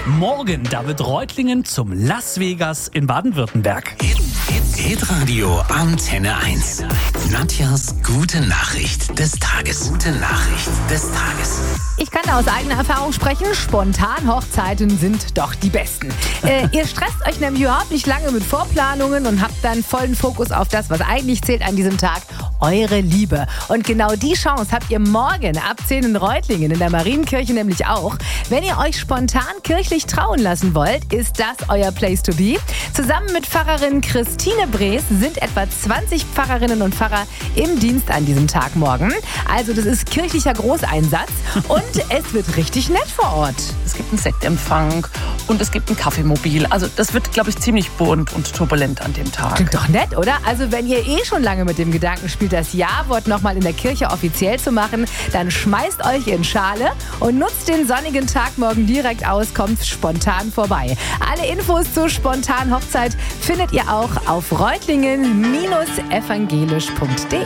Morgen, da wird Reutlingen zum Las Vegas in Baden-Württemberg. Hitradio Antenne 1. Nadjas gute Nachricht des Tages. Ich kann aus eigener Erfahrung sprechen, Spontan-Hochzeiten sind doch die besten. Ihr stresst euch nämlich überhaupt nicht lange mit Vorplanungen und habt dann vollen Fokus auf das, was eigentlich zählt an diesem Tag, eure Liebe. Und genau die Chance habt ihr morgen ab 10 in Reutlingen in der Marienkirche nämlich auch. Wenn ihr euch spontan kirchlich trauen lassen wollt, ist das euer Place to be. Zusammen mit Pfarrerin Christine Brees sind etwa 20 Pfarrerinnen und Pfarrer im Dienst an diesem Tag morgen. Also das ist kirchlicher Großeinsatz und es wird richtig nett vor Ort. Es gibt einen Sektempfang und es gibt ein Kaffeemobil. Also das wird, glaube ich, ziemlich bunt und turbulent an dem Tag. Klingt doch nett, oder? Also wenn ihr schon lange mit dem Gedanken spielt, das Ja-Wort nochmal in der Kirche offiziell zu machen, dann schmeißt euch in Schale und nutzt den sonnigen Tag morgen direkt aus, kommt spontan vorbei. Alle Infos zur Spontan-Hochzeit findet ihr auch auf reutlingen-evangelisch.de.